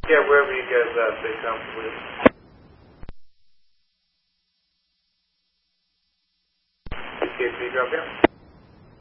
Yeah, wherever you guys feel comfortable with. Okay, so you drop down.